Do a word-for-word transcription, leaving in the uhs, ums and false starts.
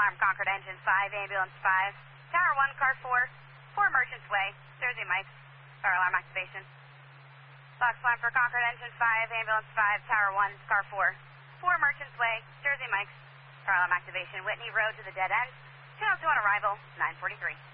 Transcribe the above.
alarm, Concord Engine five, Ambulance five, Tower one, Car four, four Merchants Way, Jersey Mike, fire alarm activation. Box alarm for Concord Engine five, Ambulance five, Tower one, Car four, four Merchants Way, Jersey Mike, fire alarm activation. Whitney Road to the dead end, channel two on arrival, nine forty-three.